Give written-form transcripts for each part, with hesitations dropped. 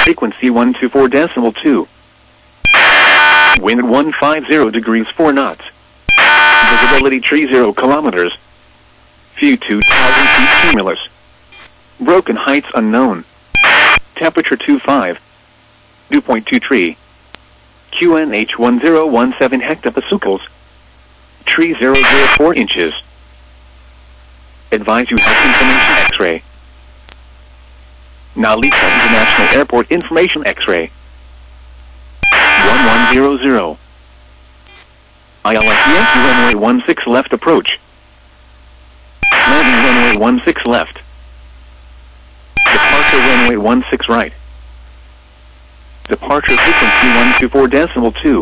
frequency 124.2. Wind 150 degrees 4 knots. Visibility 30 kilometers. View 2,000 feet cumulus. Broken heights unknown. Temperature 25. Dew point 23. QNH 1017 hectopascals. Tree 004 inches. Advise you have information X-ray. Narita International Airport information X-ray. 1100. ILS Yankee runway 16 left approach. Landing runway 16 left. Departure runway 16 right. Departure frequency 124.2.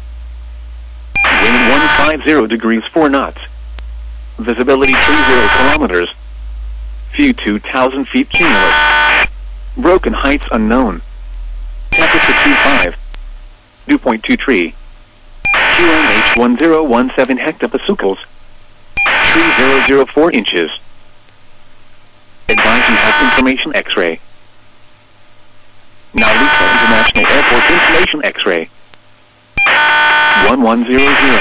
Wind 150 degrees 4 knots. Visibility 30 kilometers. View 2,000 feet cumulus. Broken heights unknown. Temperature 25. Dew point 23. QNH 1017 hectopascals. Tree 004 inches. Advise you have information X-ray. Narita International Airport information X-ray. 1100.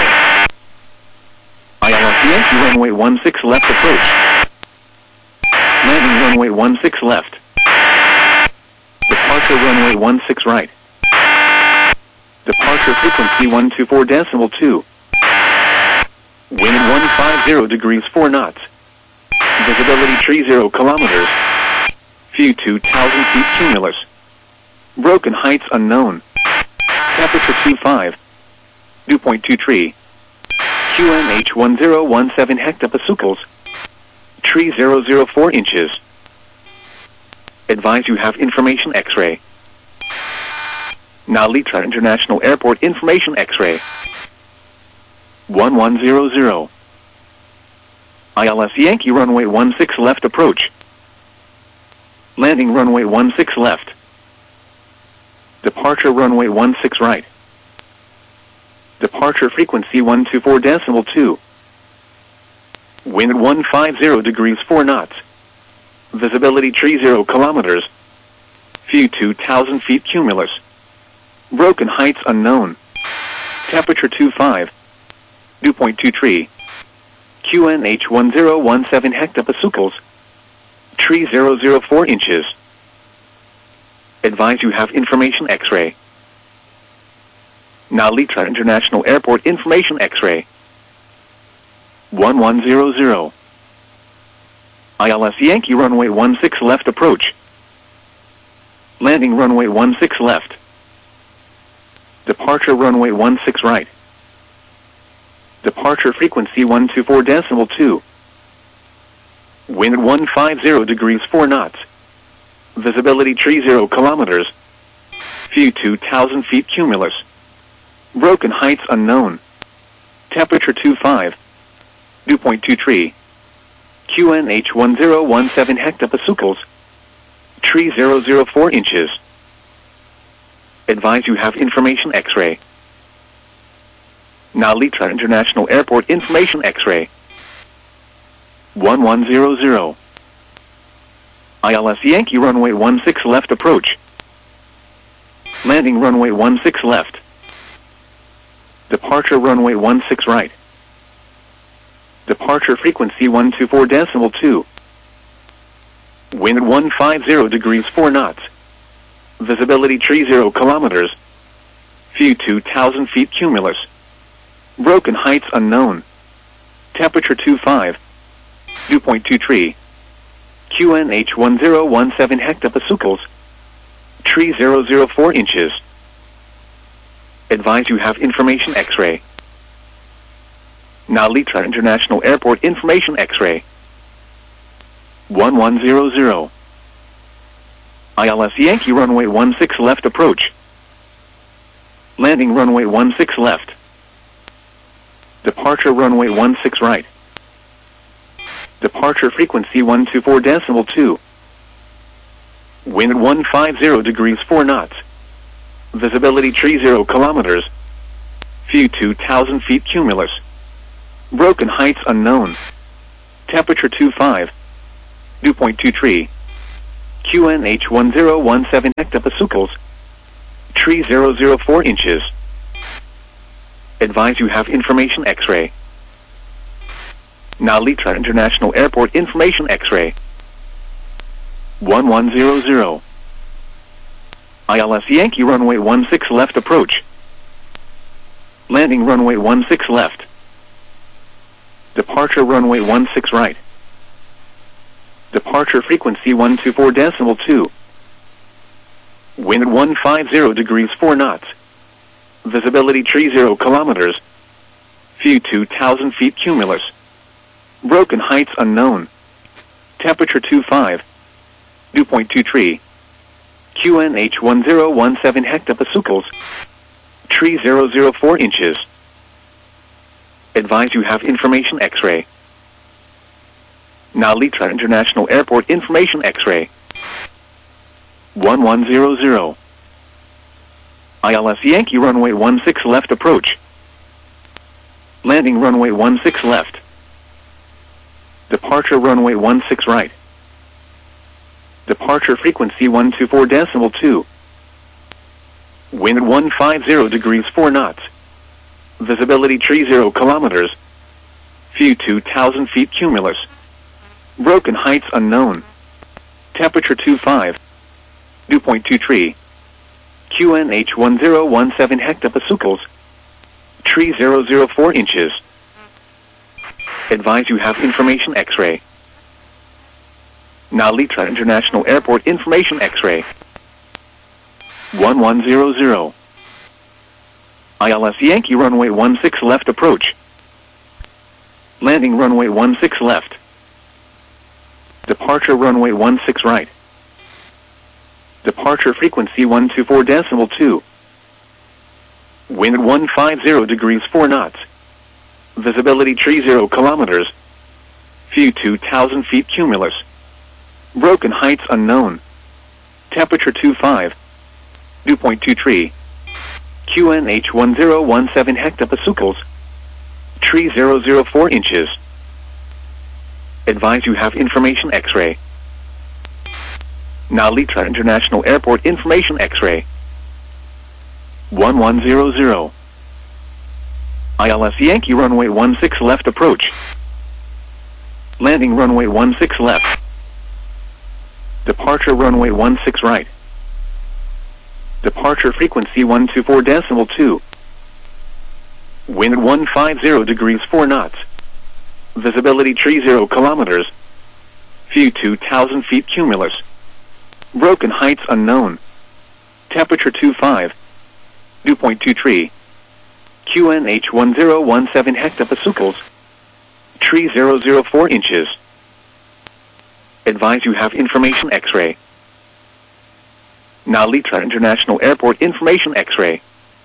ILS Yankee runway 16 left approach. Landing runway 16 left. Departure runway 16 right. Departure frequency 124.2. Wind 150 degrees 4 knots. Visibility 30 kilometers. View 2,000 feet cumulus. Broken heights unknown. Temperature 25. Dew point 23. QNH 1017 hectopascals. Tree 004 inches. Advise you have information X-ray. Narita International Airport information X-ray. 1100. ILS Yankee runway 16 left approach. Landing runway 16 left. Departure runway 16 right. Departure frequency 124.2. Wind 150 degrees 4 knots. Visibility 30 kilometers. View 2,000 feet cumulus. Broken heights unknown. Temperature 25. Dew point 23. QNH 1017 hectopascals. Tree 004 inches. Advise you have information X-ray. Narita International Airport information X-ray. 1100. ILS Yankee runway 16 left approach. Landing runway 16 left. Departure runway 16 right. Departure frequency 124.2. Wind 150 degrees 4 knots. Visibility 30 kilometers. View 2,000 feet cumulus. Broken heights unknown. Temperature 25. Dew point 23. QNH 1017 hectopascals. Tree 004 inches. Advise you have information X-ray. Narita International Airport information X-ray. 1100. ILS Yankee runway 16 left approach. Landing runway 16 left. Departure runway 16 right. Departure frequency 124.2. Wind 150 degrees 4 knots. Visibility 30 kilometers. View 2,000 feet cumulus. Broken heights unknown. Temperature 25. Dew point 23. QNH 1017 hectopascals. Tree 004 inches. Advise you have information X-ray. Narita International Airport information X-ray. 1100. ILS Yankee runway 16 left approach. Landing runway 16 left. Departure runway 16 right. Departure frequency 124.2. Wind 150 degrees 4 knots. Visibility 30 kilometers. View 2,000 feet cumulus. Broken heights unknown. Temperature 25. Dew point 23. QNH 1017 hectopascals. Tree 004 inches. Advise you have information X-ray. Nalitra International Airport information X-ray. 1100. ILS Yankee runway 16 left approach. Landing runway 16 left. Departure runway 16 right. Departure frequency 124.2. Wind at 150 degrees 4 knots. Visibility 30 kilometers. View 2,000 feet cumulus. Broken heights unknown. Temperature 25. Dew point 23. QNH 1017 hectopascals. Tree 004 inches. Advise you have information X-ray. Nalitra International Airport information X-ray. 1100. ILS Yankee runway 16 left approach. Landing runway 16 left. Departure runway 16 right. Departure frequency 124.2. Wind at 150 degrees 4 knots. Visibility 30 kilometers. View 2,000 feet cumulus. Broken heights unknown. Temperature 25. Dew point 23. QNH 1017 hectopascals. Tree 004 inches. Advise you have information X-ray. Nalitra International Airport information X-ray. 1100. ILS Yankee runway 16 left approach. Landing runway 16 left. Departure runway 16 right. Departure frequency 124.2. Wind at 150 degrees 4 knots. Visibility 30 kilometers. View 2,000 feet cumulus. Broken heights unknown. Temperature 25. Dew point 23. QNH 1017 hectopascals. Tree 004 inches. Advise you have information X-ray. Nalitra International Airport information X-ray. 1100. ILS Yankee runway 16 left approach. Landing runway 16 left. Departure runway 16 right. Departure frequency 124.2. Wind at 150 degrees 4 knots. Visibility 30 kilometers. View 2,000 feet cumulus. Broken heights unknown. Temperature 25. Dew point 23. QNH 1017 hectopascals. Tree 004 inches. Advise you have information X-ray. Nalitra International Airport information X-ray.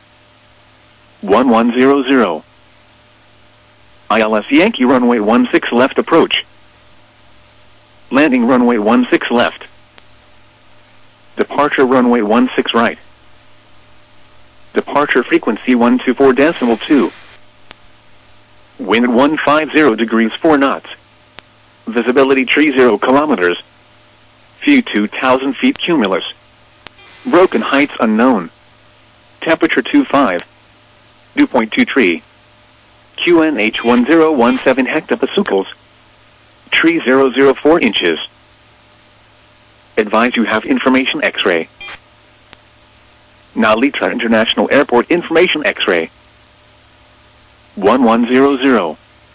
1100. ILS Yankee runway 16 left approach. Landing runway 16 left. Departure runway 16 right. Departure frequency 124.2. Wind at 150 degrees 4 knots. Visibility 30 kilometers. View 2,000 feet cumulus. Broken heights unknown. Temperature 25. Dew point 23. QNH 1017 hectopascals. Tree 004 inches. Advise you have information X-ray. Nalitra International Airport information X-ray. 1100.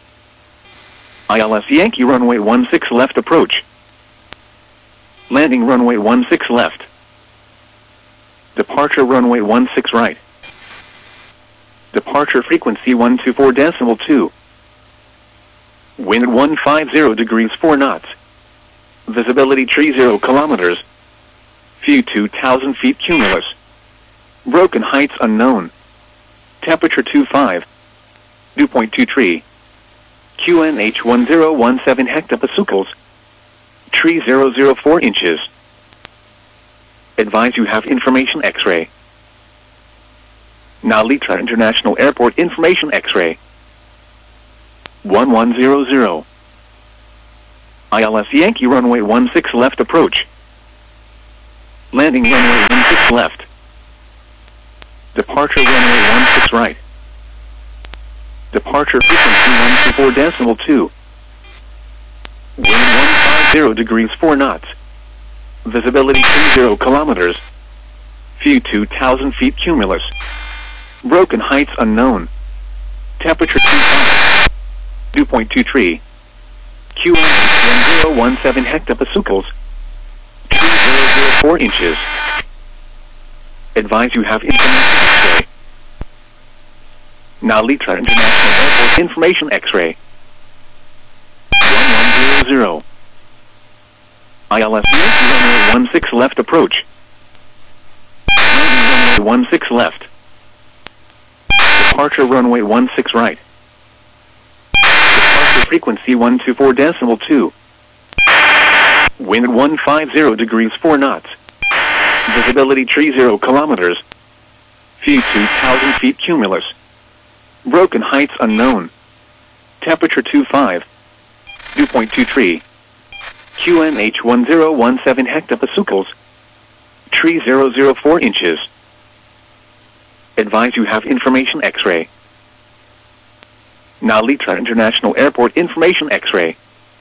ILS Yankee runway 16 left approach. Landing runway 16 left. Departure runway 16 right. Departure frequency 124.2. Wind at 150 degrees 4 knots. Visibility 30 kilometers. View 2,000 feet cumulus. Broken heights unknown. Temperature 25. Dew point 23. QNH 1017 hectopascals. Tree 004 inches. Advise you have information X-ray. Nalitra International Airport information X-ray. 1100. ILS Yankee runway 16 left approach. Landing runway 16 left. Departure runway 16 right. Departure frequency 124.2. Wind 150 degrees 4 knots. Visibility 30 kilometers. View 2,000 feet cumulus. Broken heights unknown. Temperature 25. Dew point 23. QNH 1017 hectopascals. 3004 inches. Advise you have information X-ray. Nalitra International Airport information X-ray. 1100. ILS runway 16 left approach. Landing runway 16 left. Departure runway 16 right. Departure frequency 124.2. Wind 150 degrees 4 knots. Visibility 30 kilometers. View 2,000 feet cumulus. Broken heights unknown. Temperature 25. Dew point 23. QNH 1017 hectopascals. 3004 inches. Advise you have information X-ray. Nalitra International Airport information X-ray.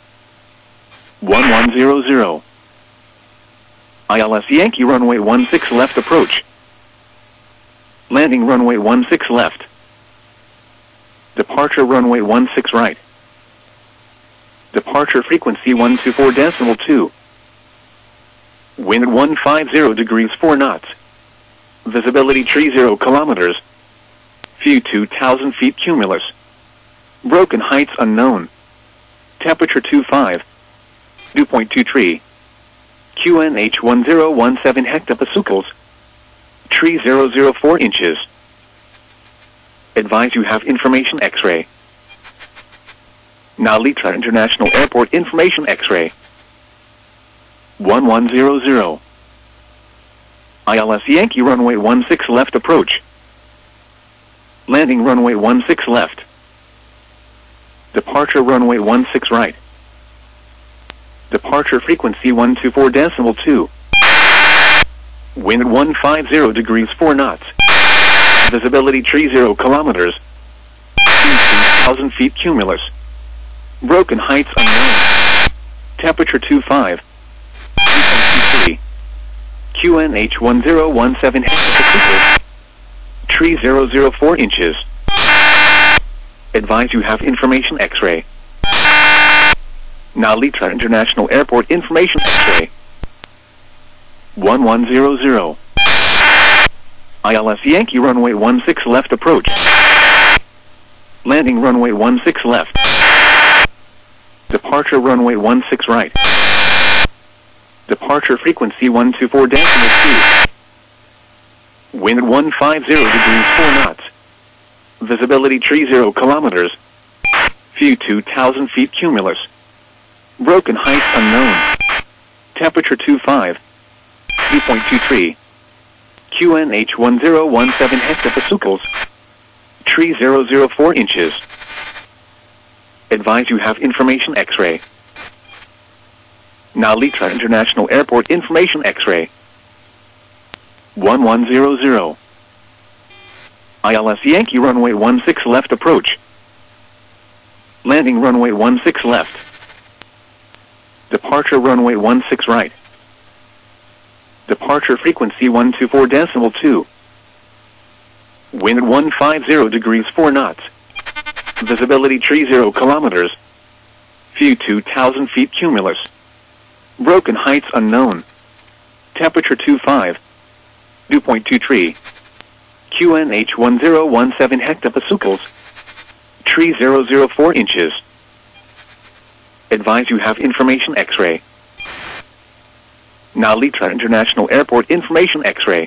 1100. ILS Yankee runway 16 left approach. Landing runway 16 left. Departure runway 16 right. Departure frequency 124.2. Wind 150 degrees 4 knots. Visibility 30 kilometers. View 2,000 feet cumulus. Broken heights unknown. Temperature 25. Dew point 23. QNH 1017 hectopascals. 3004 inches. Advise you have information X-ray. Nalitra International Airport information X-ray. 1100. ILS Yankee runway 16 left approach. Landing runway 16 left. Departure runway 16 right. Departure frequency 124.2. Wind 150 degrees 4 knots. Visibility 30 kilometers. 2,000 feet cumulus. Broken heights unknown. Temperature 25. Dew point 23. QNH 1017 hectopascals. 3004 inches. Advise you have information X-ray. Nalitra International Airport information X-ray. 1100. ILS Yankee runway 16 left approach. Landing runway 16 left. Departure runway 16 right. Departure frequency 124.2. Wind 150 degrees 4 knots. Visibility 30 kilometers. View 2,000 feet cumulus. Broken heights unknown. Temperature 25. Dew point 23. QNH 1017 hectopascals. 3004 inches. Advise you have information X-ray. Nalitra International Airport information X-ray. 1100. ILS Yankee runway 16 left approach. Landing runway 16 left. Departure runway 16 right. Departure frequency 124.2. Wind 150 degrees 4 knots. Visibility 30 kilometers. View 2,000 feet cumulus. Broken heights unknown. Temperature 25. Dew point 23. QNH 1017 hectopascals. 3004 inches. Advise you have information X-ray. Nalitra International Airport information X-ray. 1100. ILS Yankee runway 16 left approach. Landing runway 16 left. Departure runway 16 right. Departure frequency 124.2. Wind 150 degrees 4 knots. Visibility 30 kilometers. Broken heights unknown. Temperature 25. Dew point 23. QNH 1017 hectopascals. 3004 inches. Advise you have information X-ray. Nalitra International Airport information X-ray.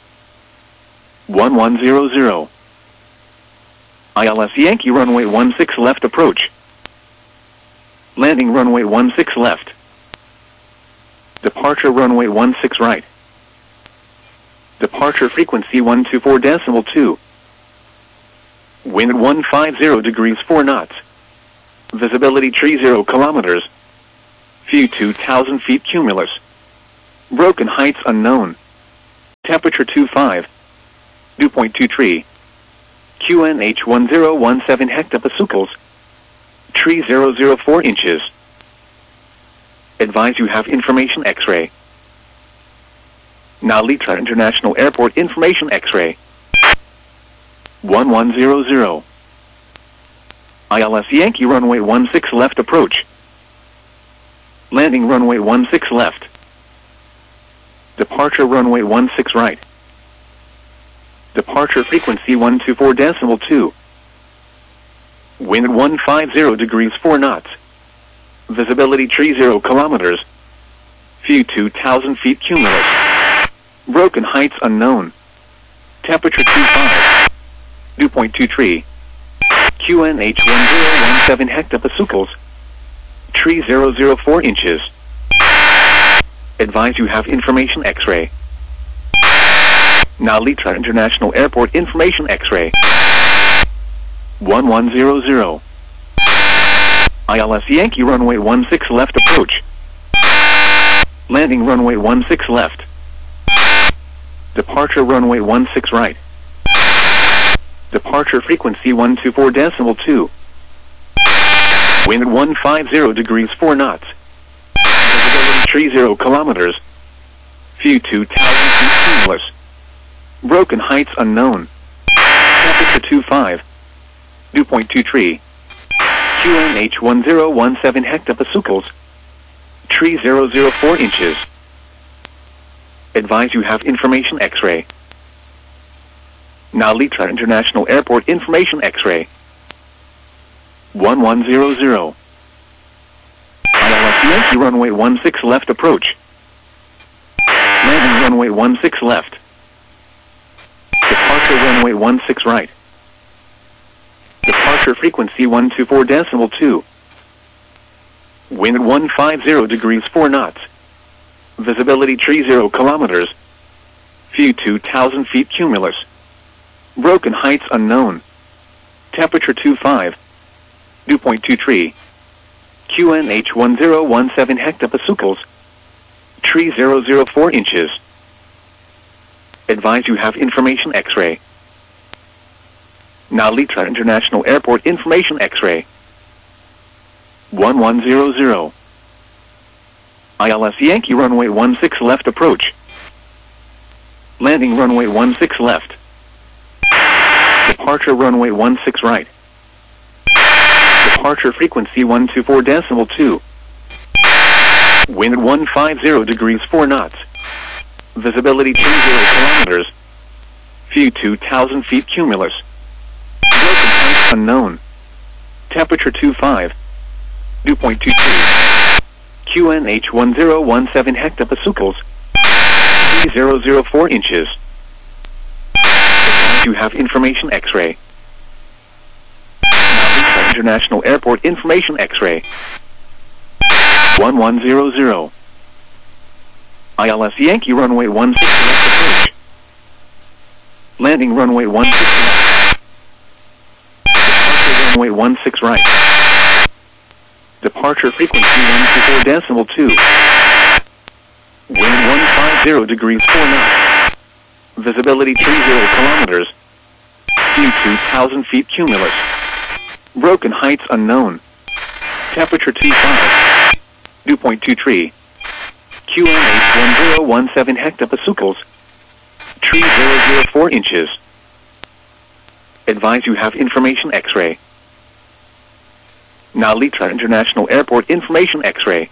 1100. ILS Yankee runway 16 left approach. Landing runway 16 left. Departure runway 16 right. Departure frequency 124.2. Wind 150 degrees 4 knots. Visibility 30 kilometers. View 2,000 feet cumulus. Broken heights unknown. Temperature 25. Dew point 23. QNH 1017 hectopascals. Tree 004 inches. Advise you have information X-ray. Now Litra International Airport information X-ray. 1100. ILS Yankee runway 16 left approach. Landing runway 16 left. Departure runway 16 right. Departure frequency 124.2. Wind 150 degrees 4 knots. Visibility 30 kilometers. View 2,000 feet cumulus. Broken heights unknown. Temperature 25. Dew point 23. QNH 1017 hectopascals. Tree 004 inches. Advise you have information X-ray. Now Litra International Airport information X-ray. 1100. ILS Yankee runway 16 left approach. Landing runway 16 left. Departure runway 16 right. Departure frequency 124.2. Wind 150 degrees 4 knots. Visibility 30 kilometers. View 2,000 feet cumulus. Broken heights unknown. Temperature 25. Dew point 23. QNH 1017 hectopascals. Tree 004 inches. Advise you have information X-ray. Now Litra International Airport information X-ray. 1100. ILS Yankee runway 16 left approach. Landing runway 16 left. Departure runway 16 right. Departure frequency 124.2. Wind 150 degrees 4 knots. Visibility 30 kilometers. View 2,000 feet cumulus. Broken heights unknown. Temperature 25. Dew point 23. QNH 1017 hectopascals. Tree 004 inches. Advise you have information X-ray. Now Litra International Airport information X-ray. 1100. ILS Yankee runway 16 left approach. Landing runway 16 left. Departure runway 16 right. Departure frequency 124.2. Wind 150 degrees 4 knots. Visibility 30 kilometers. View 2,000 feet cumulus. Broken heights unknown. Temperature 25. Dew point 23. QNH 1017 hectopascals. Tree 004 inches. Advise you have information X-ray. Now Litra International Airport information X-ray. 1100. ILS Yankee runway 16 left approach. Landing runway 16 left. Departure runway 16 right. Departure frequency 124.2. Wind 150 degrees 4 knots. Visibility 30 kilometers. View 2,000 feet cumulus. Broken heights unknown. Temperature 25. Dew point 23. QNH 1017 hectopascals. Tree 004 inches. Advise you have information X-ray. Now Litra International Airport information X-ray.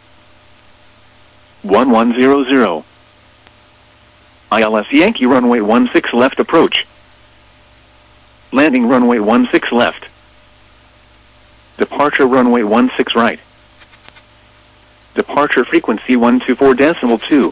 1100. ILS Yankee runway 16 left approach. Landing runway 16 left. Departure runway 16 right. Departure frequency 124.2.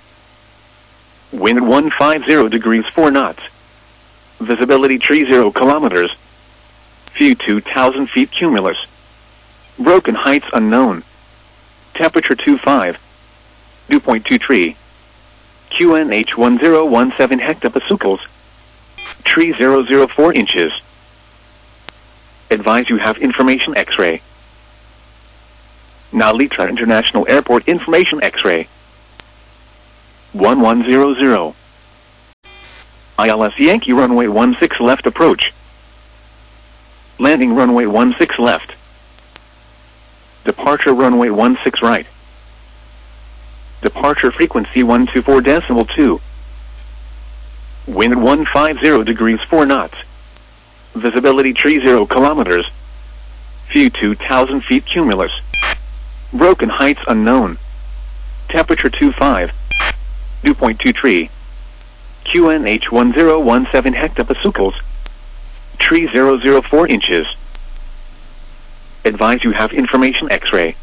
Wind 150 degrees 4 knots. Visibility 30 kilometers. View 2,000 feet cumulus. Broken heights unknown. Temperature 25. Dew point 23. QNH 1017 hectopascals. Tree 004 inches. Advise you have information X-ray. Now Litra International Airport information X-ray. 1100. ILS Yankee runway 16 left approach. Landing runway 16 left. Departure runway 16 right. Departure frequency 124.2. Wind at 150 degrees 4 knots. Visibility 30 kilometers. View 2,000 feet cumulus. Broken heights unknown. Temperature 25. Dew point 23. QNH 1017 hectopascals. Tree 004 inches. Advise you have information X-ray.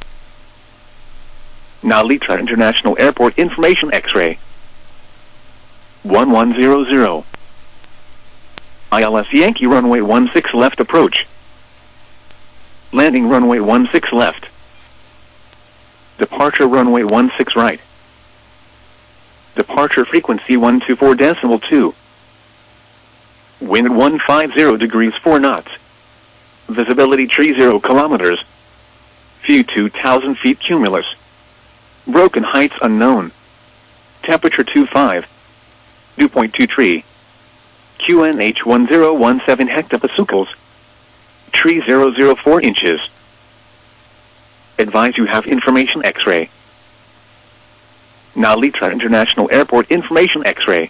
Nalita International Airport information X-ray. 1100. ILS Yankee runway 16 left approach. Landing runway 16 left. Departure runway 16 right. Departure frequency 124.2. Wind at 150 degrees 4 knots. Visibility 30 kilometers. View 2,000 feet cumulus. Broken heights unknown. Temperature 25. Dew point 23. QNH 1017 hectopascals. Tree 004 inches. Advise you have information X-ray. Nalita International Airport information X-ray.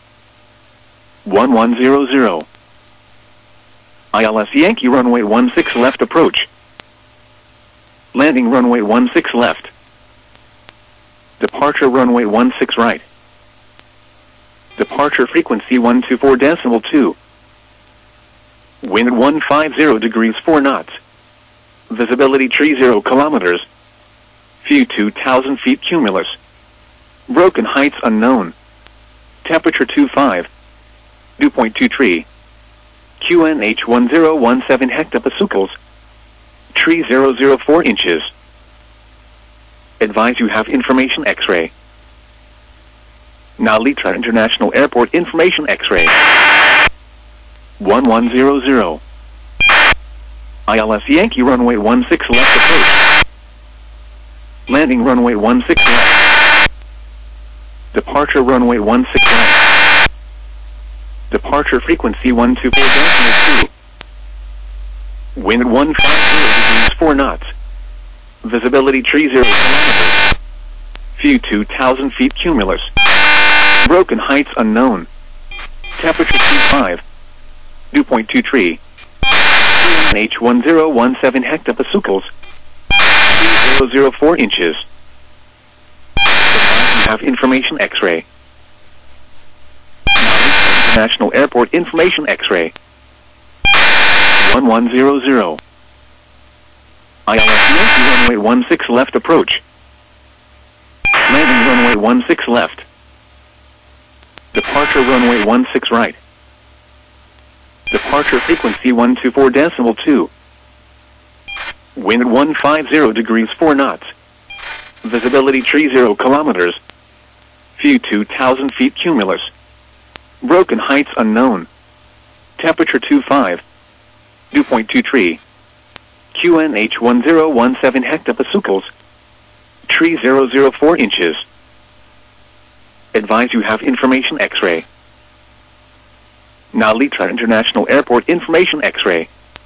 1100. ILS Yankee runway 16 left approach. Landing runway 16 left. Departure runway 16 right. Departure frequency 124.2. Wind at 150 degrees 4 knots. Visibility 30 kilometers. View 2,000 feet cumulus. Broken heights unknown. Temperature 25. Dew point 23. QNH 1017 hectopascals. Tree 004 inches. Advise you have information X-ray. Nalita International Airport information X-ray. 1100. ILS Yankee runway 16 left approach. Landing runway 16 left. Departure runway 16 right. Departure frequency 124.2. Wind at 150 degrees 4 knots. Visibility 30 kilometers. View 2,000 feet cumulus. Broken heights unknown. Temperature 25. Dew point 23. QNH 1017 hectopascals. 004 inches. You have information X-ray. International Airport information X-ray. 1100. ILS Yankee runway 16 left approach. Landing runway 16 left. Departure runway 16 right. Departure frequency 124.2. Wind at 150 degrees 4 knots. Visibility 30 kilometers. View 2,000 feet cumulus. Broken heights unknown. Temperature 25. Dew point 23. QNH 1017 hectopascals. Tree 004 inches. Advise you have information X-ray. Nalita International Airport information X-ray.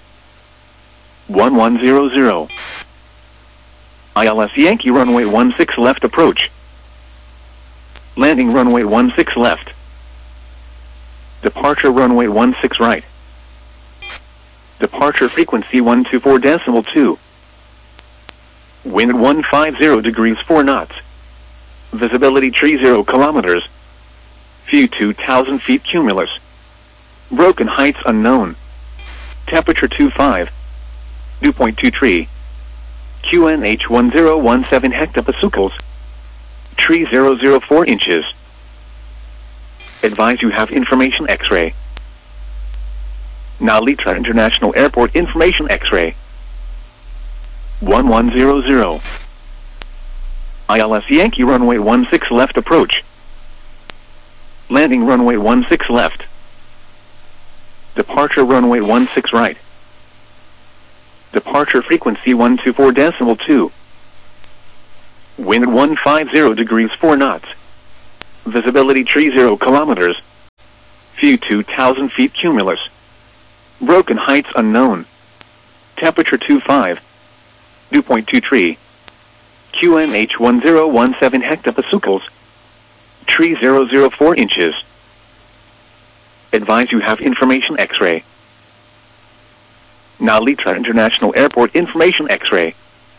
1100. ILS Yankee runway 16 left approach. Landing runway 16 left. Departure runway 16 right. Departure frequency 124.2. Wind at 150 degrees 4 knots. Visibility 30 kilometers. View 2,000 feet cumulus. Broken heights unknown. Temperature 25. Dew point 23. QNH 1017 hectopascals. Tree 004 inches. Advise you have information X-ray. Nalita International Airport information X-ray. 1100. ILS Yankee runway 16 left approach. Landing runway 16 left. Departure runway 16 right. Departure frequency 124.2. Wind at 150 degrees 4 knots. Visibility tree 0 kilometers. View 2,000 feet cumulus. Broken heights unknown. Temperature 25. Dew point 23. QNH 1017 hectopascals. Tree 004 inches. Advise you have information X-ray. Nalitra International Airport information X-ray.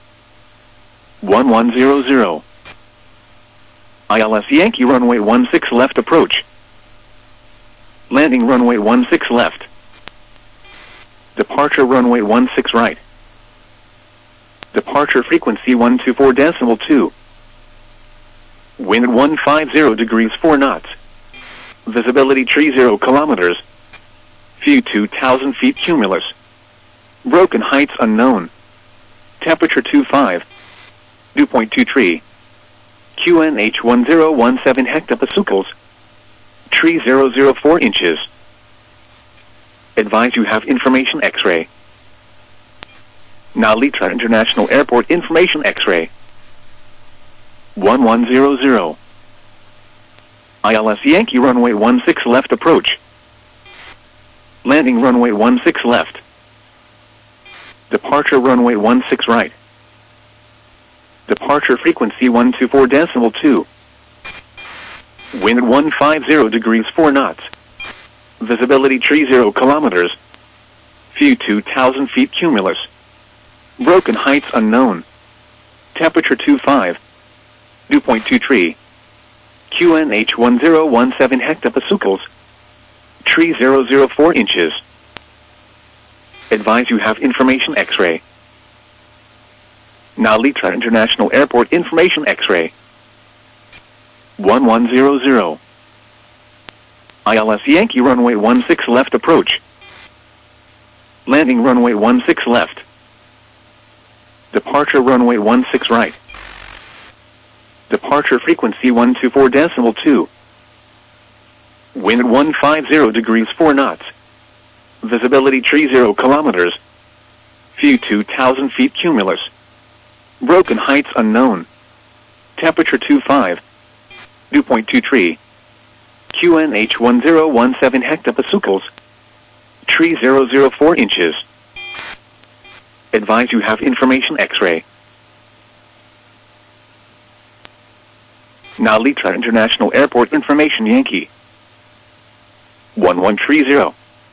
1100. ILS Yankee runway 16 left approach. Landing runway 16 left. Departure runway 16 right. Departure frequency 124.2. Wind at 150 degrees 4 knots. Visibility tree 0 kilometers. View 2,000 feet cumulus. Broken heights unknown. Temperature 25. Dew point 23. QNH 1017 hectopascals. Tree 004 inches. Advise you have information X-ray. Nalitra International Airport information X-ray. 1100. ILS Yankee runway 16 left approach. Landing runway 16 left. Departure runway 16 right. Departure frequency 124.2. Wind at 150 degrees 4 knots. Visibility tree 0 kilometers. View 2,000 feet cumulus. Broken heights unknown. Temperature 25. Dew point 23. QNH 1017 hectopascals. Tree 004 inches. Advise you have information X-ray. Nalitra International Airport information X-ray. 1100. ILS Yankee runway 16 left approach. Landing runway 16 left. Departure runway 16 right. Departure frequency 124.2. Wind at 150 degrees 4 knots. Visibility tree 0 kilometers. View 2,000 feet cumulus. Broken heights unknown. Temperature 25. Dew point 23. QNH 1017 hectopascals. Tree 004 inches. Advise you have information X-ray. Nalitra International Airport information Yankee. 1130.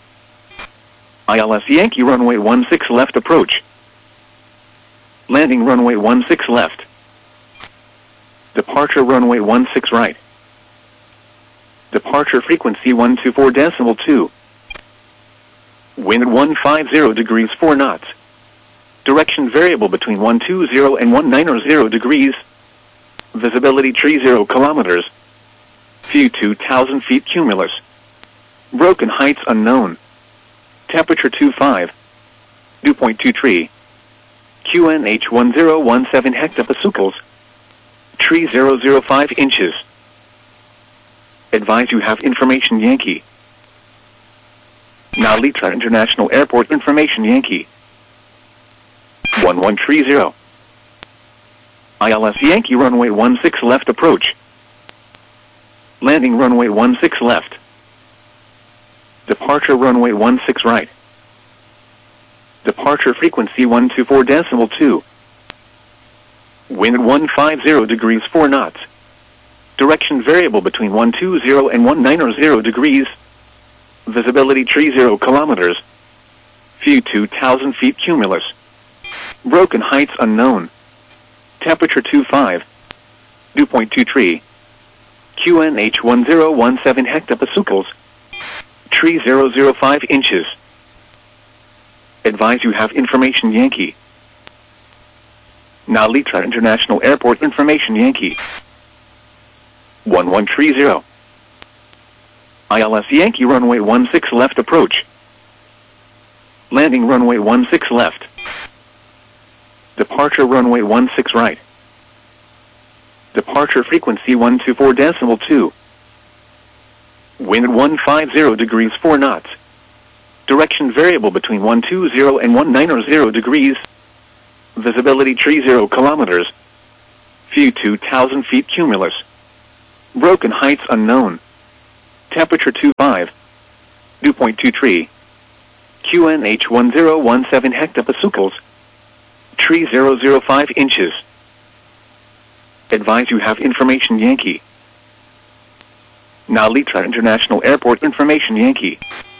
ILS Yankee runway 16 left approach. Landing runway 16 left. Departure runway 16 right. Departure frequency 124.2. Wind at 150 degrees 4 knots. Direction variable between 120 and 190 degrees. Visibility tree 0 kilometers. View 2,000 feet cumulus. Broken heights unknown. Temperature 25. Dew point 23. QNH 1017 hectopascals. Tree 005 inches. Advise you have information Yankee. Nalitra International Airport information Yankee. 1130. ILS Yankee runway 16 left approach. Landing runway 16 left. Departure runway 16 right. Departure frequency 124.2. Wind at 150 degrees 4 knots. Direction variable between 120 and 190 degrees. Visibility tree 0 kilometers. View 2,000 feet cumulus. Broken heights unknown. Temperature 25. Dew point 23. QNH 1017 hectopascals. Tree 005 inches. Advise you have information Yankee. Nalitra International Airport information Yankee. 1130. ILS Yankee runway 16 left approach. Landing runway 16 left. Departure runway 16 right. Departure frequency 124.2. Wind at 150 degrees 4 knots. Direction variable between 120 and 190 degrees. Visibility tree 0 kilometers. View 2,000 feet cumulus. Broken heights unknown. Temperature 25. Dew point 23. QNH 1017 hectopascals. Tree 005 inches. Advise you have information Yankee. Now Litra International Airport information Yankee.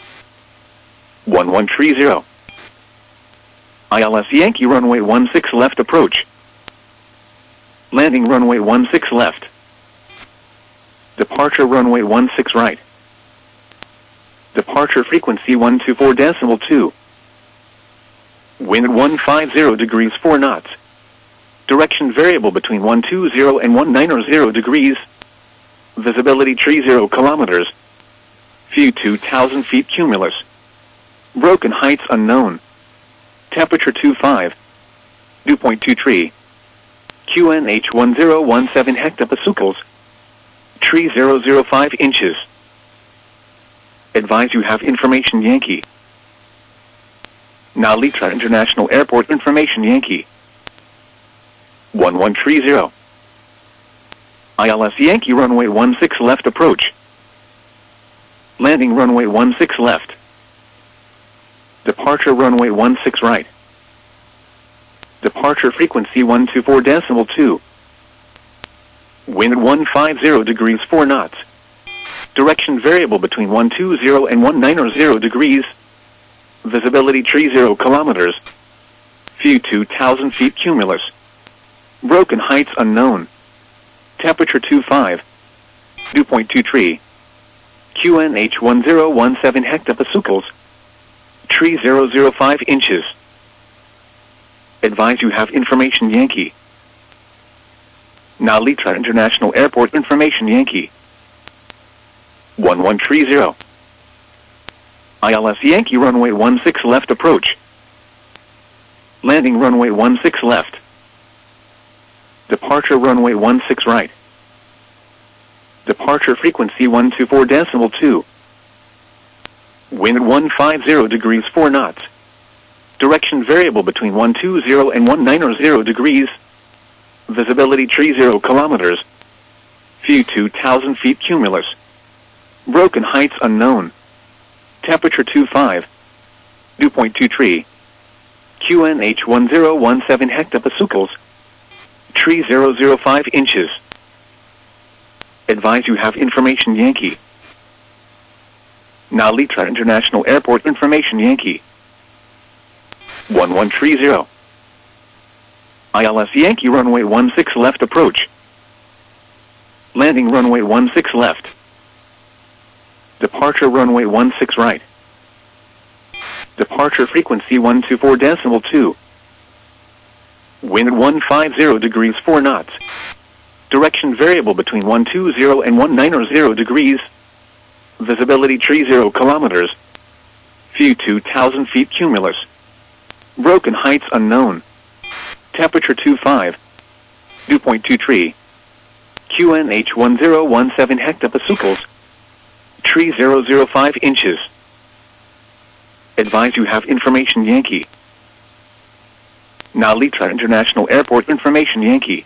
1130. ILS Yankee runway 16 left approach. Landing runway 16 left. Departure runway 16 right. Departure frequency 124.2. Wind 150 degrees 4 knots. Direction variable between 120 and 190 degrees. Visibility 30 kilometers. View 2,000 feet cumulus. Broken heights unknown. Temperature 25. Dew point 23. QNH 1017 hectopascals. Tree 005 inches. Advise you have information Yankee. Now Litra International Airport information Yankee. 1130. ILS Yankee runway 16 left approach. Landing runway 16 left. Departure runway 16 right. Departure frequency 124.2. Wind 150 degrees 4 knots. Direction variable between 120 and 190 degrees. Visibility 30 kilometers. View 2,000 feet cumulus. Broken heights unknown. Temperature 25. Dew point 23. QNH 1017 hectopascals. Tree 005 inches. Advise you have information Yankee. Now Litra International Airport information Yankee. 1130. ILS Yankee runway 16 left approach. Landing runway 16 left. Departure runway 16 right. Departure frequency 124.2. Wind 150 degrees 4 knots. Direction variable between 120 and 190 degrees. Visibility 30 kilometers. View 2,000 feet cumulus. Broken heights unknown. Temperature 25. Dew point 23. QNH 1017 hectopascals. Tree 005 inches. Advise you have information Yankee. Now Litra International Airport information Yankee. 1130. ILS Yankee runway 16 left approach. Landing runway 16 left. Departure runway 16 right. Departure frequency 124.2. Wind 150 degrees 4 knots. Direction variable between 120 and 190 degrees. Visibility 30 kilometers. View 2,000 feet cumulus. Broken heights unknown. Temperature 25. Dew point 23. QNH 1017 hectopascals. Tree 005 inches. Advise you have information Yankee. Now Litra International Airport information Yankee.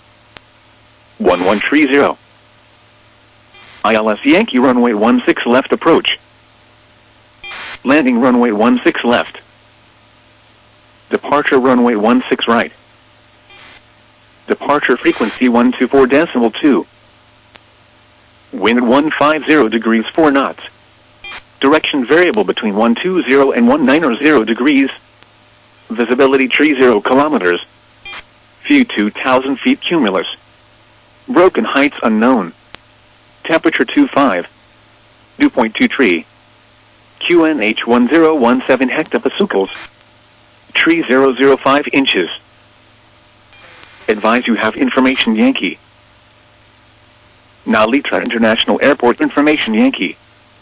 1130. ILS Yankee runway 16 left approach. Landing runway 16 left. Departure runway 16 right. Departure frequency 124.2. Wind 150 degrees 4 knots. Direction variable between 120 and 190 degrees. Visibility 30 kilometers. View 2,000 feet cumulus. Broken heights unknown. Temperature 25. Dew point 23. QNH 1017 hectopascals. Tree 005 inches. Advise you have information Yankee. Now Litra International Airport information Yankee.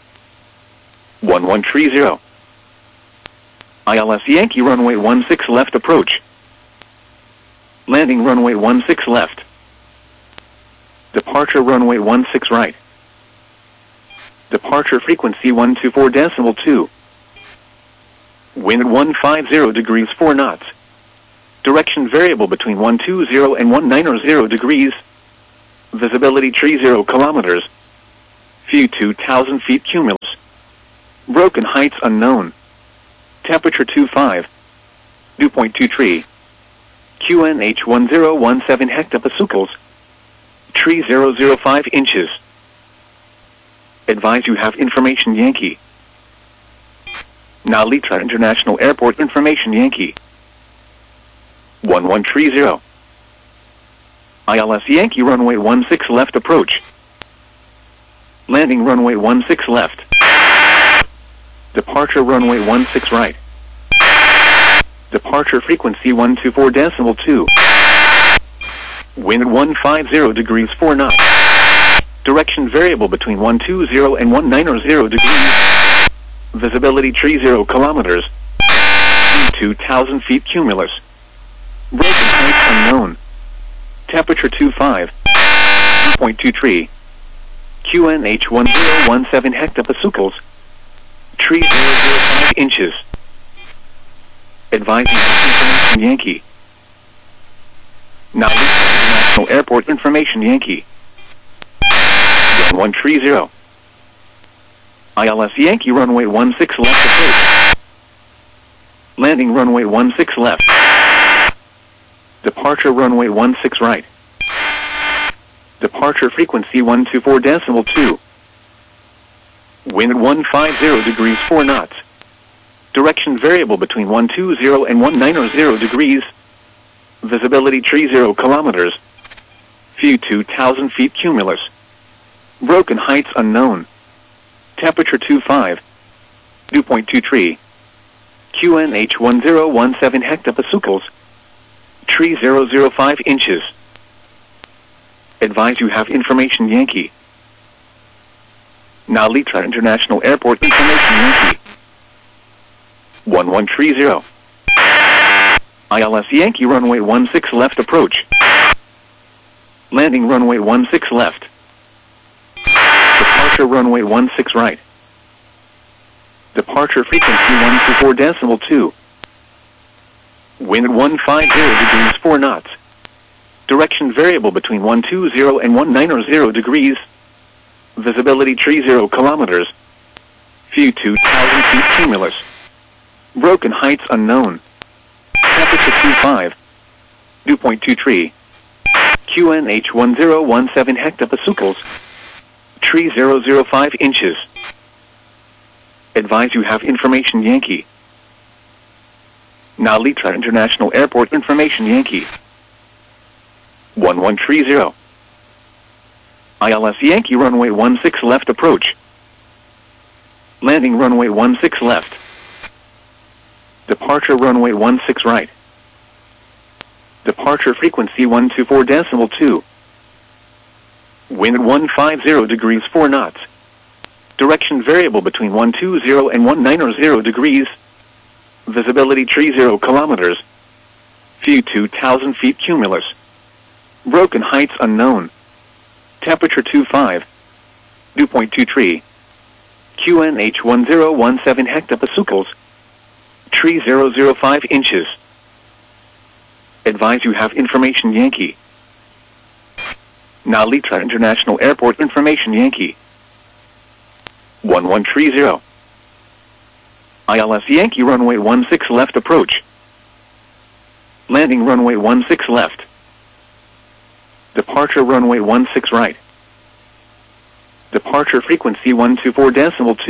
1130. ILS Yankee runway 16 left approach. Landing runway 16 left. Departure runway 16 right. Departure frequency 124.2. Wind 150 degrees 4 knots. Direction variable between 120 and 190 degrees. Visibility 30 kilometers. View 2,000 feet cumulus. Broken heights unknown. Temperature 25. Dew point 23. QNH 1017 hectopascals. Tree 005 inches. Advise you have information Yankee. Nalitra International Airport information Yankee. 1130. ILS Yankee runway 16 left approach. Landing runway 16 left. Departure runway 16 right. Departure frequency 124.2. Wind 150 degrees 4 knots. Direction variable between 120 and 190 degrees. Visibility 30 kilometers. 2,000 feet cumulus. Broken heights unknown. Temperature 25. Dew point 23. QNH 1017 hectopascals. Tree 005 inches. Advising information Yankee. Nalita International Airport information Yankee. 1130. ILS Yankee runway 16 left approach. Landing runway 16 left. Departure runway 16 right. Departure frequency 124.2. Wind 150 degrees 4 knots. Direction variable between 120 and 190 degrees. Visibility 30 kilometers. View 2,000 feet cumulus. Broken heights unknown. Temperature 25. Dew point 23. QNH 1017 hectopascals. Tree 005 inches. Advise you have information Yankee. Nalitra International Airport information Yankee. 1130. ILS Yankee runway 16 left approach. Landing runway 16 left. Departure runway 16 right. Departure frequency 124.2. Wind 150 degrees 4 knots. Direction variable between 120 and 190 degrees. Visibility 30 kilometers. View 2,000 feet cumulus. Broken heights unknown. Temperature 25. Dew point 23. QNH 1017 hectopascals. Tree 005 inches. Advise you have information Yankee. Nalitra International Airport information Yankee. 1130. ILS Yankee runway 16 left approach. Landing runway 16 left. Departure runway 16 right. Departure frequency 124.2. Wind 150 degrees 4 knots. Direction variable between 120 and 190 degrees. Visibility 30 kilometers. View 2,000 feet cumulus. Broken heights unknown. Temperature 25. Dew point 23. QNH 1017 hectopascals. Tree 005 inches. Advise you have information Yankee. Nalitra International Airport information Yankee. 1130. ILS Yankee runway 16 left approach. Landing runway 16 left. Departure runway 16 right. Departure frequency 124.2. 2. 124.2. Wind 150 degrees 4 knots. Direction variable between 120 and 190 degrees. Visibility 30 kilometers. View 2,000 feet cumulus. Broken heights unknown. Temperature 25. Dew point 23. QNH 1017 hectopascals. Tree 005 inches. Advise you have information Yankee. Nalitra International Airport information Yankee. 1131. ILS Yankee runway 16 left approach. Landing runway 16 left. Departure runway 16 right. Departure frequency 124.2.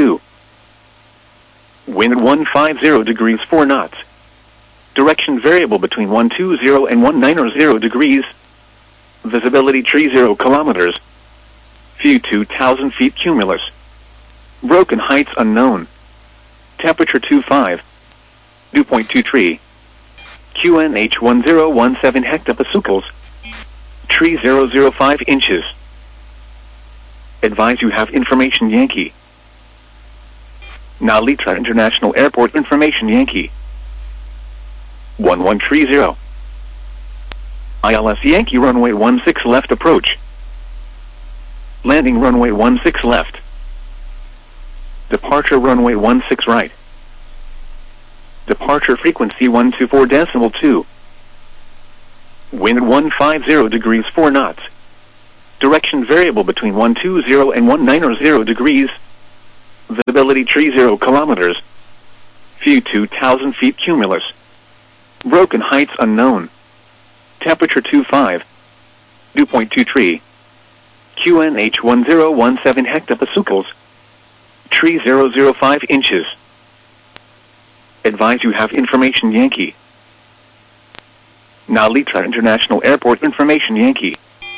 1 Direction variable between 120 and 190 degrees. Visibility 30 kilometers. View 2,000 feet cumulus. Broken heights unknown. Temperature 25. Dew point 23. QNH 1017 hectopascals. Tree 005 inches. Advise you have information Yankee. Nalitra International Airport information Yankee. 1130. ILS Yankee runway 16 left approach. Landing runway 16 left. Departure runway 16 right. Departure frequency 124.2. Wind 150 degrees 4 knots. Direction variable between 120 and 190 degrees. Visibility 30 kilometers. View 2,000 feet cumulus. Broken heights unknown. Temperature 25. Dew point 23. QNH 1017 hectopascals. Tree 005 inches. Advise you have information Yankee. Narita International Airport information Yankee.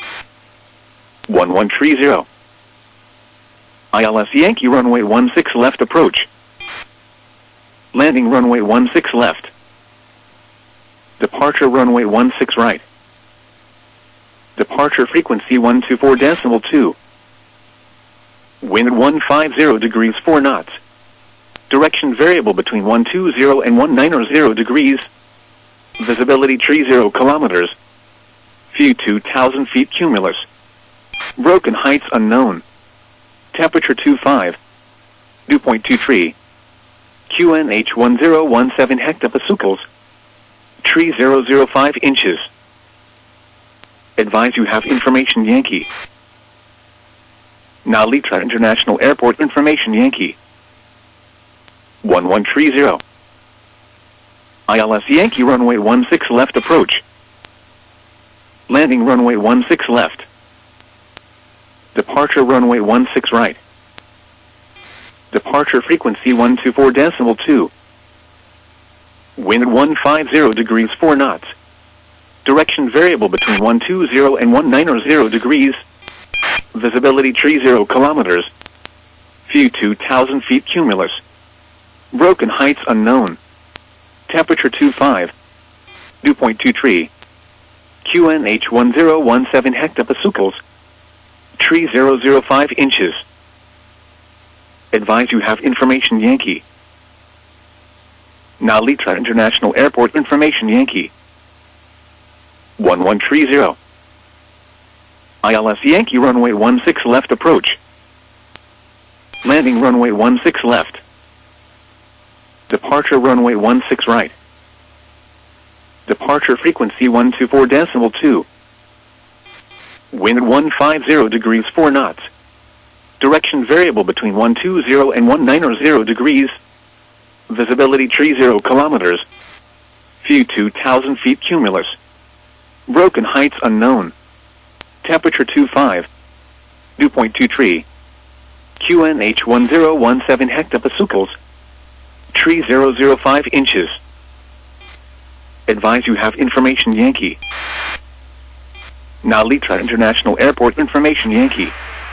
1130. ILS Yankee runway 16 left approach. Landing runway 16 left. Departure runway 16 right. Departure frequency 124.2. Wind 150 degrees 4 knots. Direction variable between 120 and 190 degrees. Visibility 30 kilometers. View 2,000 feet cumulus. Broken heights unknown. Temperature 25. Dew point 23. QNH 1017 hectopascals. Tree 005 inches. Advise you have information Yankee. Narita International Airport information Yankee. 1130. ILS Yankee runway 16 left approach. Landing runway 16 left. Departure runway 16 right. Departure frequency 124.2. Wind 150 degrees 4 knots. Direction variable between 120 and 190 degrees. Visibility 30 kilometers. View 2,000 feet cumulus. Broken heights unknown. Temperature 25. Dew point 23. QNH 1017 hectopascals. Tree 005 inches. Advise you have information Yankee. Narita International Airport information Yankee. 1130. ILS Yankee runway 16 left approach. Landing runway 16 left. Departure runway 16 right. Departure frequency 124.2. Wind 150 degrees 4 knots. Direction variable between 120 and 190 degrees. Visibility 30 kilometers. View 2,000 feet cumulus. Broken heights unknown. Temperature 25. Dew point 23. QNH 1017 hectopascals. Tree 005 inches. Advise you have information Yankee. Narita International Airport information Yankee.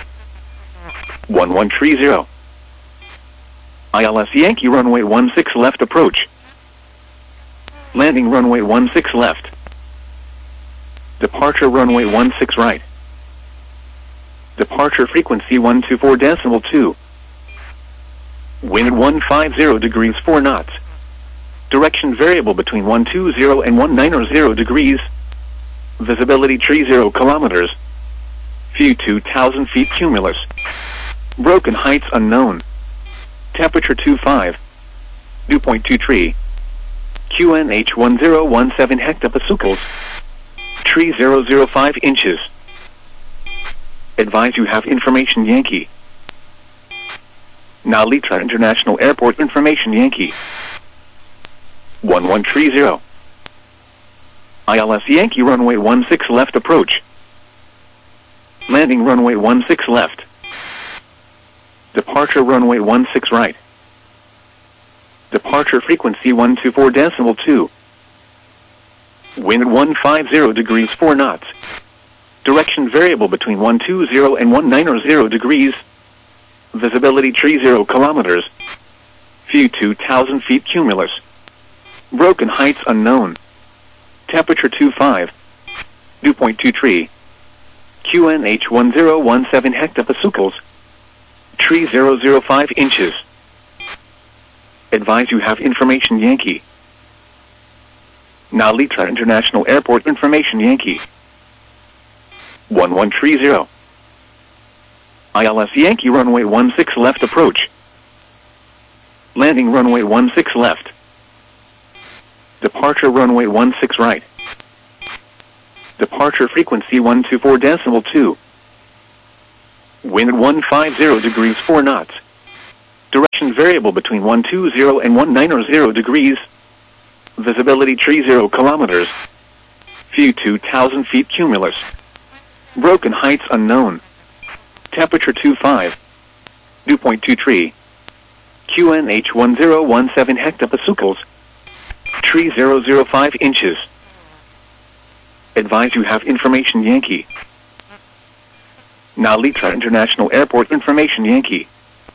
1130. ILS Yankee runway 16 left approach. Landing runway 16 left. Departure runway 16 right. Departure frequency 124.2. Wind 150 degrees 4 knots. Direction variable between 120 and 190 degrees. Visibility 30 kilometers. View 2,000 feet cumulus. Broken heights unknown. Temperature 25. Dew point 23. QNH 1017 hectopascals. Tree 005 inches. Advise you have information Yankee. Narita International Airport information Yankee. 1130. ILS Yankee runway 16 left approach. Landing runway 16 left. Departure runway 16 right. Departure frequency 124.2. Wind 150 degrees 4 knots. Direction variable between 120 and 190 degrees. Visibility 30 kilometers. View 2,000 feet cumulus. Broken heights unknown. Temperature 25. Dew point 23. QNH 1017 hectopascals. Tree 005 inches. Advise you have information Yankee. Narita International Airport information Yankee. 1130. ILS Yankee runway 16 left approach. Landing runway 16 left. Departure runway 16 right. Departure frequency 124.2. Wind at 150 degrees 4 knots. Direction variable between 120 and 190 degrees. Visibility 30 kilometers. View 2,000 feet cumulus. Broken heights unknown. Temperature 25. Dew point 23. QNH 1017 hectopascals. Tree 005 inches. Advise you have information Yankee. Nalita International Airport information Yankee.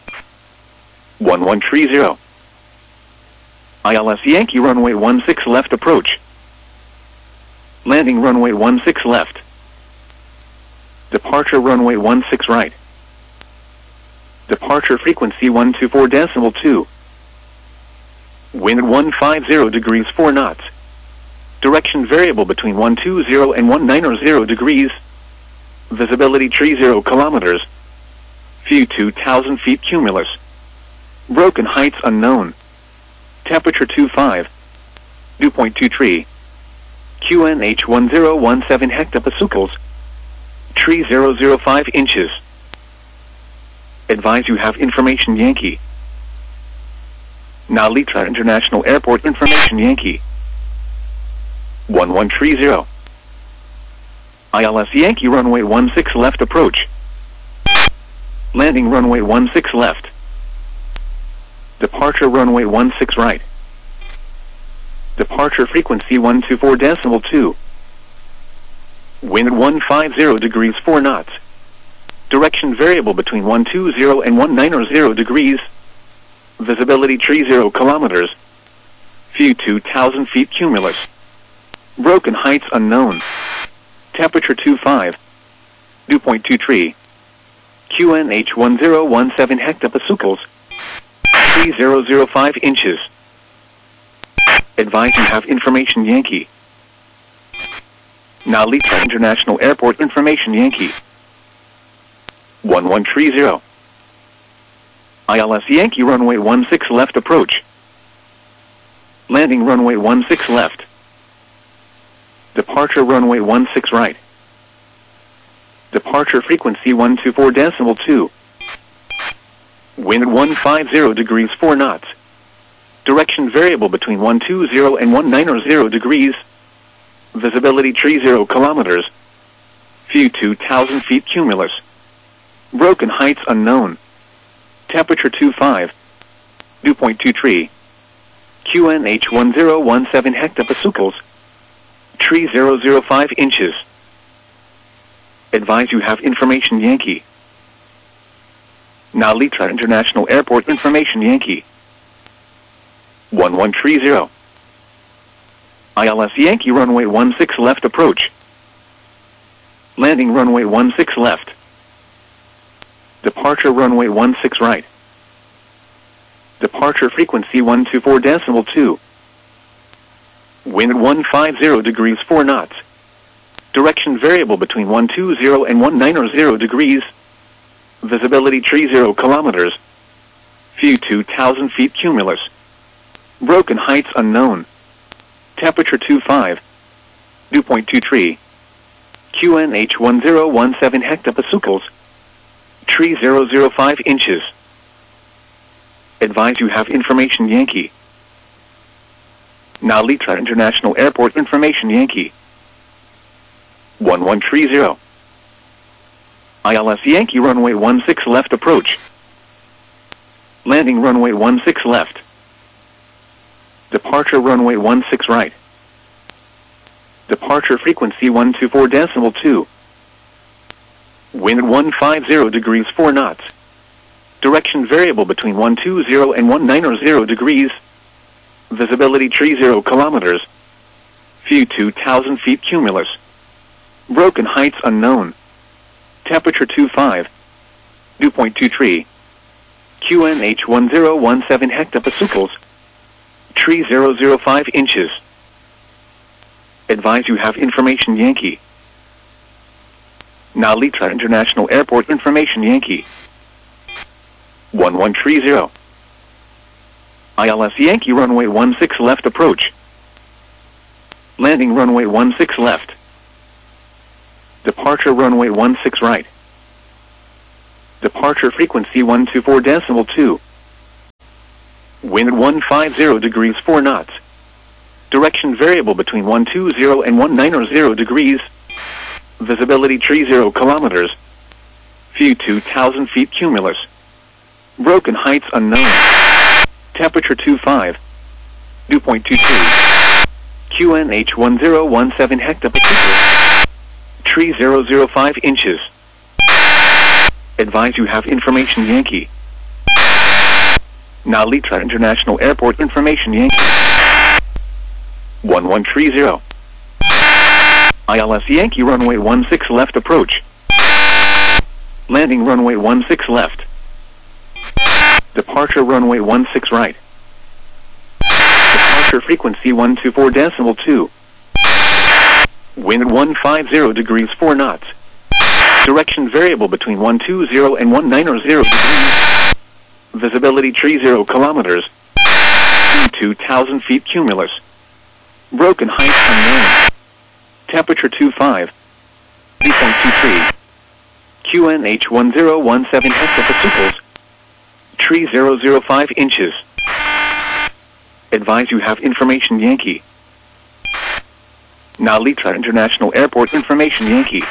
1130. ILS Yankee runway 16 left approach. Landing runway 16 left. Departure runway 16 right. Departure frequency 124.2. Wind at 150 degrees 4 knots. Direction variable between 120 and 190 degrees. Visibility 30 kilometers. View 2,000 feet cumulus. Broken heights unknown. Temperature 25. Dew point 23. QNH 1017 hectopascals. Tree 005 inches. Advise you have information Yankee. Nalita International Airport information Yankee. 1130. ILS Yankee runway 16 left approach. Landing runway 16 left. Departure runway 16 right. Departure frequency 124.2. Wind at 150 degrees 4 knots. Direction variable between 120 and 190 degrees. Visibility 30 kilometers. View 2,000 feet cumulus. Broken heights unknown. Temperature 25. Dew point 23. QNH 1017 hectopascals. Tree 005 inches. Advise you have information Yankee. Nalita International Airport information Yankee. 1130. ILS Yankee runway 16 left approach. Landing runway 16 left. Departure runway 16 right. Departure frequency 124.2. Wind at 150 degrees 4 knots. Direction variable between 120 and 190 degrees. Visibility 30 kilometers. View 2,000 feet cumulus. Broken heights unknown. Temperature 25. Dew point 23. QNH 1017 hectopascals. Tree 005 inches. Advise you have information Yankee. Nalita International Airport information Yankee. 1130. ILS Yankee runway 16 left approach. Landing runway 16 left. Departure runway 16 right. Departure frequency 124.2. Wind at 150 degrees 4 knots. Direction variable between 120 and 190 degrees. Visibility 30 kilometers. View 2,000 feet cumulus. Broken heights unknown. Temperature 25. Dew point 23. QNH 1017 hectopascals. Tree 005 inches. Advise you have information Yankee. Nalita International Airport information Yankee. 1130. ILS Yankee runway 16 left approach. Landing runway 16 left. Departure runway 16 right. Departure frequency 124.2. Wind at 150 degrees 4 knots. Direction variable between 120 and 190 degrees. Visibility 30 kilometers. View 2,000 feet cumulus. Broken heights unknown. Temperature 25. Dew point 23. QNH 1017 hectopascals. Tree 005 inches. Advise you have information Yankee. Nalita International Airport information Yankee. 1130. ILS Yankee runway 16 left approach. Landing runway 16 left. Departure runway 16 right. Departure frequency 124.2. Wind at 150 degrees 4 knots. Direction variable between 120 and 190 degrees. Visibility 30 kilometers. View 2,000 feet cumulus. Broken heights unknown. Temperature 25. Dew point 22. QNH 1017 hectopascals. Tree 005 inches. Advise you have information Yankee. Now Litra International Airport information Yankee. 1130. ILS Yankee runway 16 left approach. Landing runway 16 left. Departure runway 16 right. Departure frequency 124.2. Wind at 150 degrees 4 knots. Direction variable between 120 and 190 degrees. Visibility 30 kilometers. 2,000 feet cumulus. Broken heights unknown. Temperature 25. Dew point 23. QNH 1017 hectopascals. Tree 005 inches. Advise you have information Yankee. Now Litra International Airport information Yankee.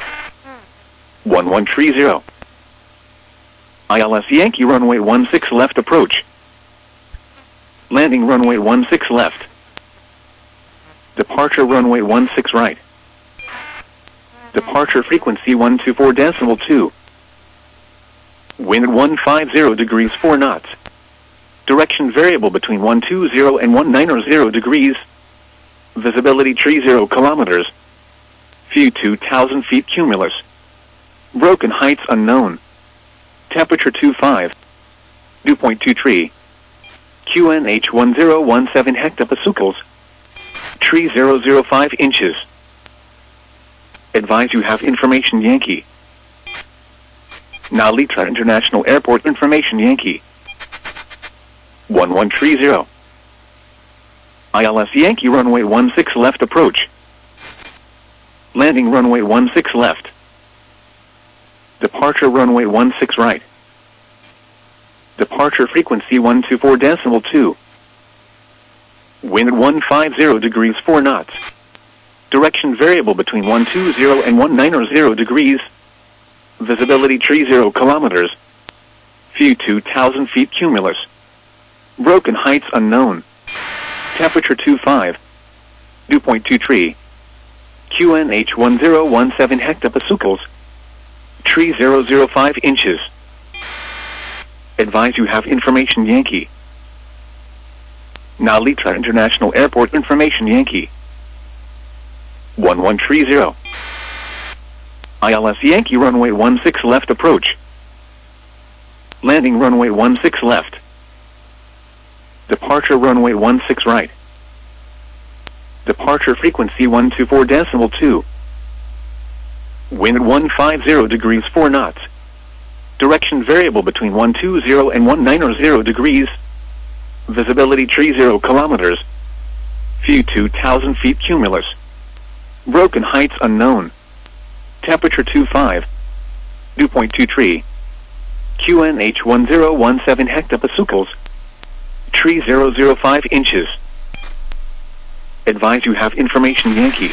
1130. ILS Yankee runway 16 left approach. Landing runway 16 left. Departure runway 16 right. Departure frequency 124.2. Wind at 150 degrees 4 knots. Direction variable between 120 and 190 degrees. Visibility 30 kilometers. View 2,000 feet cumulus. Broken heights unknown. Temperature 25. Dew point 23. QNH 1017 hectopascals. Tree 005 inches. Advise you have information Yankee. Now Litra International Airport information Yankee. 1130. ILS Yankee runway 16 left approach. Landing runway 16 left. Departure runway 16 right. Departure frequency 124.2. Wind at 150 degrees 4 knots. Direction variable between 120 and 190 degrees. Visibility 30 kilometers. View 2,000 feet cumulus. Broken heights unknown. Temperature 25. Dew point 23. QNH 1017 hectopascals. Tree 005 inches. Advise you have information Yankee. Now Litra International Airport information Yankee. 1130. ILS Yankee runway 16 left approach. Landing runway 16 left. Departure runway 16 right. Departure frequency 124.2. Wind at 150 degrees 4 knots. Direction variable between 120 and 190 degrees. Visibility 30 kilometers. View 2,000 feet cumulus. Broken heights unknown. Temperature 25. Dew point 23. QNH 1017 hectopascals. Tree 005 inches. Advise you have information Yankee.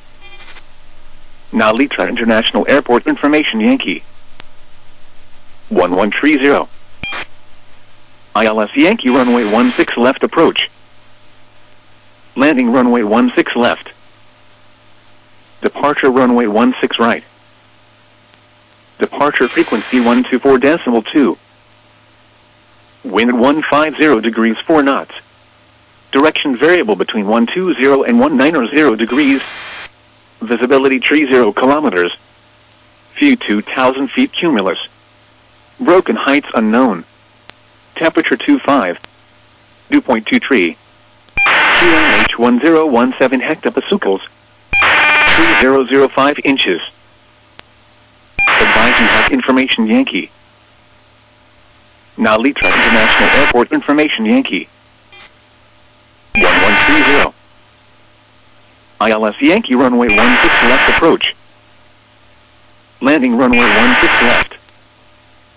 Now Litra International Airport information Yankee. 1130. ILS Yankee runway 16 left approach. Landing runway 16 left. Departure runway 16 right. Departure frequency 124.2. Wind at 150 degrees 4 knots. Direction variable between 120 and 190 degrees. Visibility 30 kilometers. View 2,000 feet cumulus. Broken heights unknown. Temperature 25. Dew point 23. QNH 1017 hectopascals. Tree 005 inches. Advise you have information Yankee. Now Litra International Airport information Yankee. 1130. ILS Yankee runway 16 left approach. Landing runway 16 left.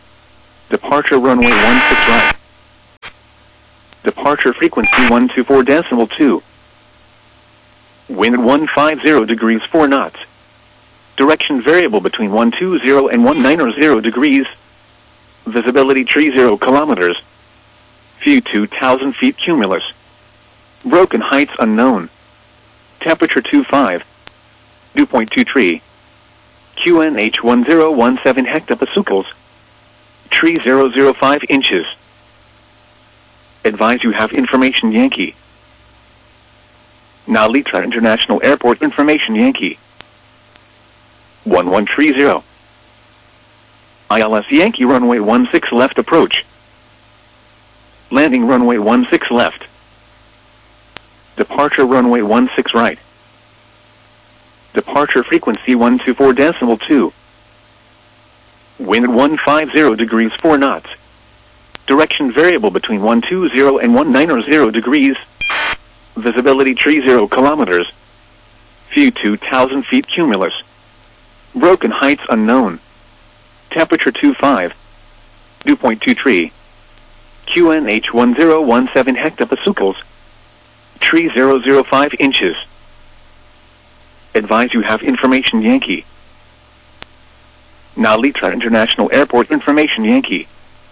Departure runway 16 right. Departure frequency 124.2. Wind 150 degrees 4 knots. Direction variable between 120 and 190 degrees. Visibility 30 kilometers. View 2,000 feet cumulus. Broken heights unknown. Temperature 25. Dew point 23. QNH 1017 hectopascals. Tree 005 inches. Advise you have information Yankee. Nalita International Airport information Yankee. 1130. ILS Yankee runway 16 left approach. Landing runway 16 left. Departure runway 16 right. Departure frequency 124.2. Wind 150 degrees 4 knots. Direction variable between 120 and 190 degrees. Visibility 30 kilometers. View 2,000 feet cumulus. Broken heights unknown. Temperature 25. Dew point 23. QNH 1017 hectopascals. Tree 005 inches. Advise you have information Yankee. Nalita International Airport information Yankee.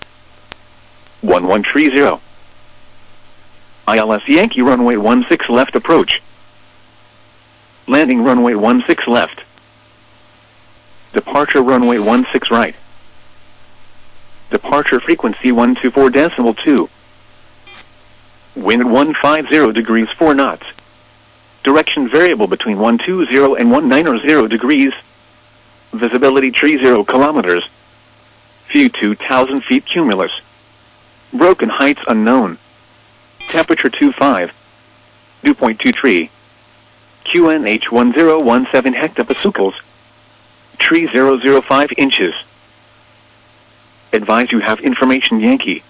1130. ILS Yankee runway 16 left approach. Landing runway 16 left. Departure runway 16 right. Departure frequency 124.2. Wind 150 degrees 4 knots. Direction variable between 120 and 190 degrees. Visibility 30 kilometers. View 2,000 feet cumulus. Broken heights unknown. Temperature 25. Dew point 23. QNH 1017 hectopascals. Tree 005 inches. Advise you have information Yankee.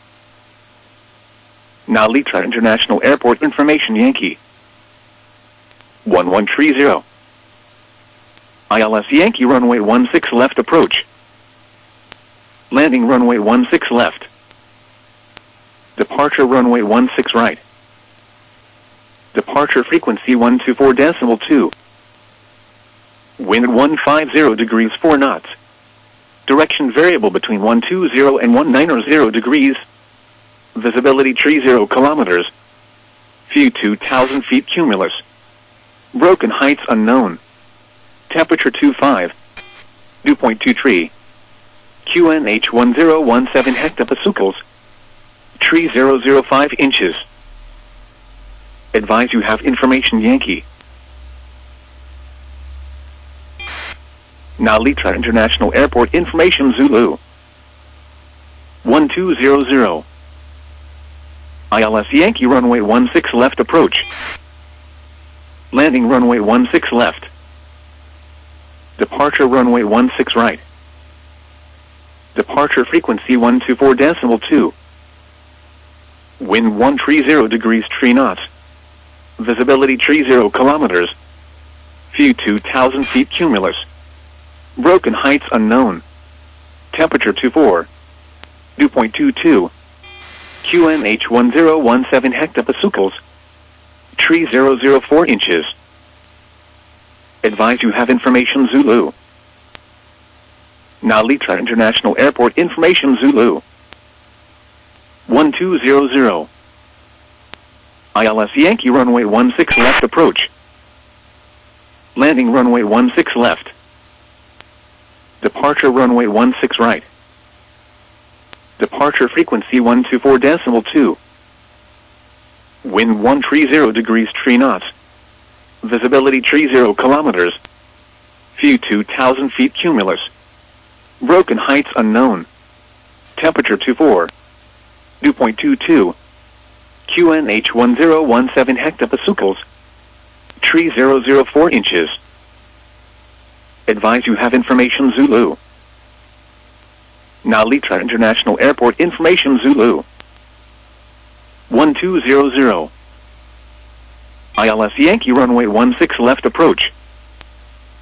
Nalita International Airport information Yankee. 1130. ILS Yankee runway 16 left approach. Landing runway 16 left. Departure runway 16 right. Departure frequency 124.2. Wind 150 degrees 4 knots. Direction variable between 120 and 190 degrees. Visibility 30 kilometers. View 2,000 feet cumulus. Broken heights unknown. Temperature 25. Dew point 23. QNH 1017 hectopascals. Tree 005 inches. Advise you have information Yankee. Nalita International Airport information Zulu. 1200. ILS Yankee runway 16 left approach. Landing runway 16 left. Departure runway 16 right. Departure frequency 124.2. Wind 130 degrees 3 knots. Visibility 30 kilometers. View 2,000 feet cumulus. Broken heights unknown. Temperature 24. Dew point 22. QNH 1017 hectopascals. Tree 004 inches. Advise you have information Zulu. Nalita International Airport information Zulu. 1200. ILS Yankee runway 16 left approach. Landing runway 16 left. Departure runway 16 right. Departure frequency 124.2. Wind 130 degrees 3 knots. Visibility 30 kilometers. View 2,000 feet cumulus. Broken heights unknown. Temperature 24. Dew point 22. QNH 1017 hectopascals. Tree 004 inches. Advise you have information Zulu. Nalita International Airport information Zulu. 1200. ILS Yankee runway 16 left approach.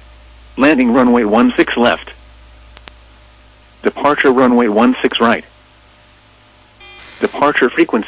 Landing runway 16 left. Departure runway 16 right. Departure frequency